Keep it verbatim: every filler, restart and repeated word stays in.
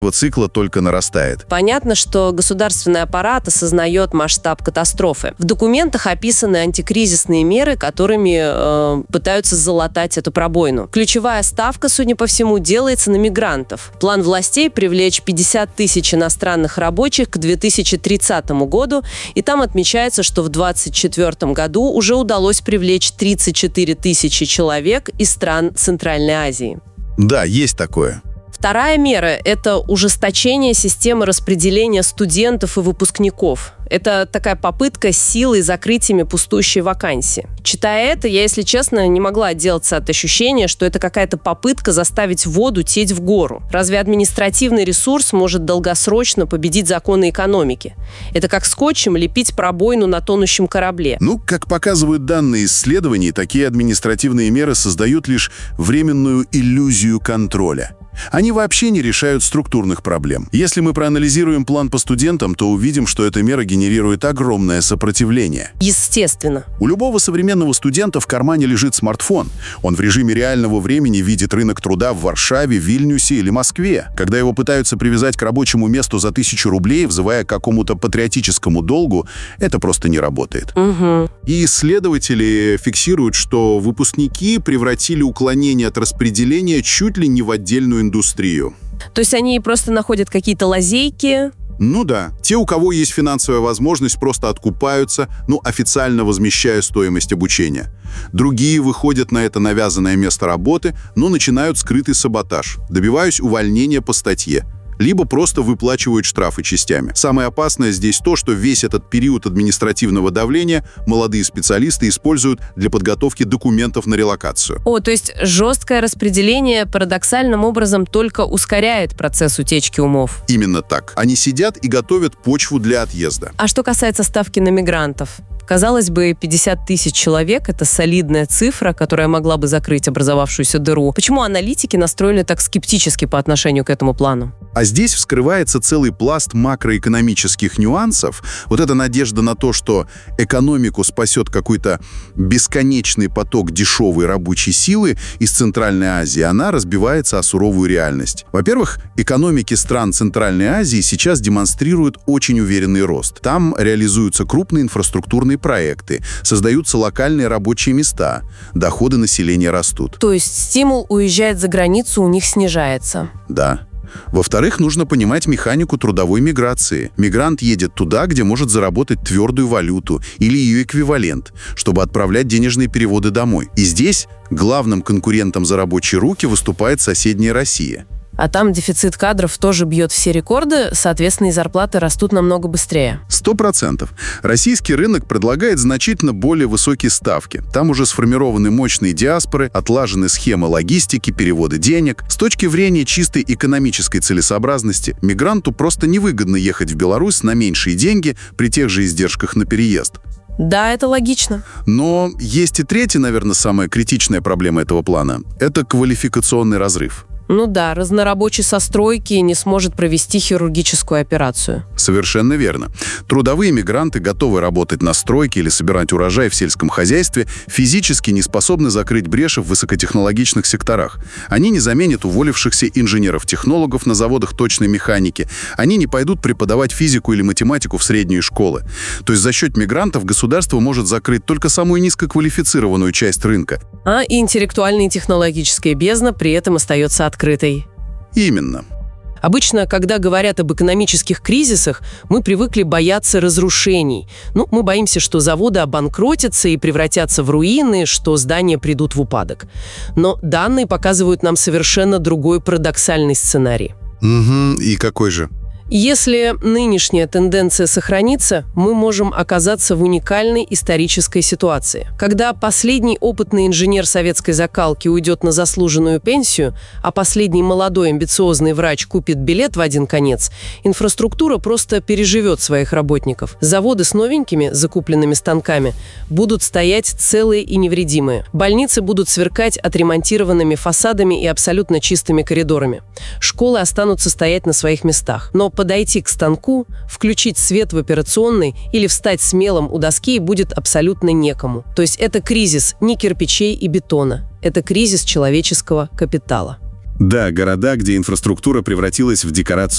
цикла только нарастает. Понятно, что государственный аппарат осознает масштаб катастрофы. В документах описаны антикризисные меры, которыми э, пытаются залатать эту пробоину. Ключевая ставка, судя по всему, делается на мигрантов. План властей привлечь пятьдесят тысяч иностранных рабочих к две тысячи тридцатому году, и там отмечается, что в две тысячи двадцать четвёртом году уже удалось привлечь тридцать четыре тысячи человек из стран Центральной Азии. Да, есть такое. Вторая мера – это ужесточение системы распределения студентов и выпускников. Это такая попытка силой закрыть ими пустующие вакансии. Читая это, я, если честно, не могла отделаться от ощущения, что это какая-то попытка заставить воду течь в гору. Разве административный ресурс может долгосрочно победить законы экономики? Это как скотчем лепить пробоину на тонущем корабле. Ну, как показывают данные исследований, такие административные меры создают лишь временную иллюзию контроля. Они вообще не решают структурных проблем. Если мы проанализируем план по студентам, то увидим, что эта мера генерирует огромное сопротивление. Естественно. У любого современного студента в кармане лежит смартфон. Он в режиме реального времени видит рынок труда в Варшаве, Вильнюсе или Москве. Когда его пытаются привязать к рабочему месту за тысячу рублей, взывая к какому-то патриотическому долгу, это просто не работает. Угу. И исследователи фиксируют, что выпускники превратили уклонение от распределения чуть ли не в отдельную индустрию. То есть они просто находят какие-то лазейки? Ну да. Те, у кого есть финансовая возможность, просто откупаются, ну, официально возмещая стоимость обучения. Другие выходят на это навязанное место работы, но начинают скрытый саботаж, добиваясь увольнения по статье, либо просто выплачивают штрафы частями. Самое опасное здесь то, что весь этот период административного давления молодые специалисты используют для подготовки документов на релокацию. О, то есть жесткое распределение парадоксальным образом только ускоряет процесс утечки умов. Именно так. Они сидят и готовят почву для отъезда. А что касается ставки на мигрантов? Казалось бы, пятьдесят тысяч человек – это солидная цифра, которая могла бы закрыть образовавшуюся дыру. Почему аналитики настроены так скептически по отношению к этому плану? А здесь вскрывается целый пласт макроэкономических нюансов. Вот эта надежда на то, что экономику спасет какой-то бесконечный поток дешевой рабочей силы из Центральной Азии, она разбивается о суровую реальность. Во-первых, экономики стран Центральной Азии сейчас демонстрируют очень уверенный рост. Там реализуются крупные инфраструктурные проекты, создаются локальные рабочие места, доходы населения растут. То есть стимул уезжать за границу у них снижается? Да. Во-вторых, нужно понимать механику трудовой миграции. Мигрант едет туда, где может заработать твердую валюту или ее эквивалент, чтобы отправлять денежные переводы домой. И здесь главным конкурентом за рабочие руки выступает соседняя Россия. А там дефицит кадров тоже бьет все рекорды, соответственно, и зарплаты растут намного быстрее. Сто процентов. Российский рынок предлагает значительно более высокие ставки. Там уже сформированы мощные диаспоры, отлажены схемы логистики, переводы денег. С точки зрения чистой экономической целесообразности, мигранту просто невыгодно ехать в Беларусь на меньшие деньги при тех же издержках на переезд. Да, это логично. Но есть и третья, наверное, самая критичная проблема этого плана. Это квалификационный разрыв. Ну да, разнорабочий со стройки не сможет провести хирургическую операцию. Совершенно верно. Трудовые мигранты, готовы работать на стройке или собирать урожай в сельском хозяйстве, физически не способны закрыть бреши в высокотехнологичных секторах. Они не заменят уволившихся инженеров-технологов на заводах точной механики. Они не пойдут преподавать физику или математику в средние школы. То есть за счет мигрантов государство может закрыть только самую низкоквалифицированную часть рынка. А интеллектуальная и технологическая бездна при этом остается открытой. Именно. Обычно, когда говорят об экономических кризисах, мы привыкли бояться разрушений. Ну, мы боимся, что заводы обанкротятся и превратятся в руины, что здания придут в упадок. Но данные показывают нам совершенно другой парадоксальный сценарий. Угу, и какой же? Если нынешняя тенденция сохранится, мы можем оказаться в уникальной исторической ситуации. Когда последний опытный инженер советской закалки уйдет на заслуженную пенсию, а последний молодой амбициозный врач купит билет в один конец, инфраструктура просто переживет своих работников. Заводы с новенькими, закупленными станками, будут стоять целые и невредимые. Больницы будут сверкать отремонтированными фасадами и абсолютно чистыми коридорами. Школы останутся стоять на своих местах. Но подойти к станку, включить свет в операционной или встать смелым у доски будет абсолютно некому. То есть это кризис не кирпичей и бетона, это кризис человеческого капитала. Да, города, где инфраструктура превратилась в декорацию